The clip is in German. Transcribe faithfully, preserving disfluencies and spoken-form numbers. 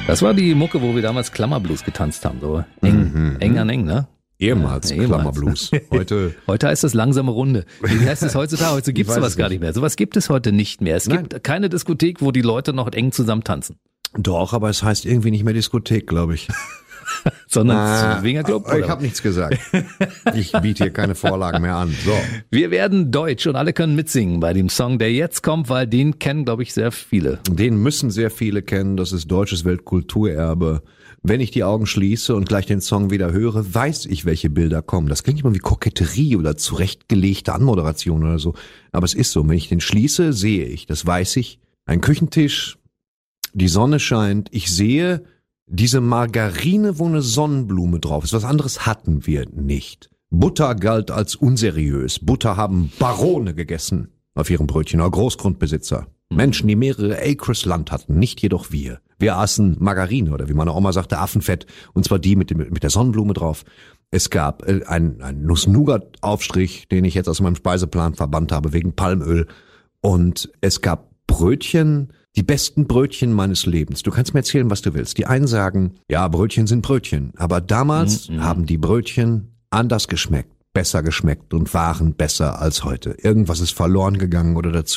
Das war die Mucke, wo wir damals Klammerblues getanzt haben. So eng, Mhm. eng an eng, ne? Ehemals Ja, ehemals. Klammerblues. Heute Heute heißt es langsame Runde. Wie heißt es heutzutage? Heute gibt es weiß sowas es gar nicht. nicht mehr. Sowas gibt es heute nicht mehr. Es Nein. gibt keine Diskothek, wo die Leute noch eng zusammen tanzen. doch, aber es heißt irgendwie nicht mehr Diskothek, glaube ich. Sondern Ah, Swingerclub. Ich oder? habe nichts gesagt. Ich biete hier keine Vorlagen mehr an. So. Wir werden deutsch und alle können mitsingen bei dem Song, der jetzt kommt, weil den kennen, glaube ich, sehr viele. Den müssen sehr viele kennen. Das ist deutsches Weltkulturerbe. Wenn ich die Augen schließe und gleich den Song wieder höre, weiß ich, welche Bilder kommen. Das klingt immer wie Koketterie oder zurechtgelegte Anmoderation oder so. Aber es ist so. Wenn ich den schließe, sehe ich. Das weiß ich. Ein Küchentisch, die Sonne scheint. Ich sehe diese Margarine, wo eine Sonnenblume drauf ist. Was anderes hatten wir nicht. Butter galt als unseriös. Butter haben Barone gegessen auf ihrem Brötchen, oder Großgrundbesitzer. Menschen, die mehrere Acres Land hatten, nicht jedoch wir. Wir aßen Margarine oder wie meine Oma sagte, Affenfett, und zwar die mit, dem, mit der Sonnenblume drauf. Es gab äh, einen, einen Nuss-Nougat-Aufstrich, den ich jetzt aus meinem Speiseplan verbannt habe, wegen Palmöl. Und es gab Brötchen, die besten Brötchen meines Lebens. Du kannst mir erzählen, was du willst. Die einen sagen, ja, Brötchen sind Brötchen. Aber damals Mhm. haben die Brötchen anders geschmeckt, besser geschmeckt und waren besser als heute. Irgendwas ist verloren gegangen oder dazu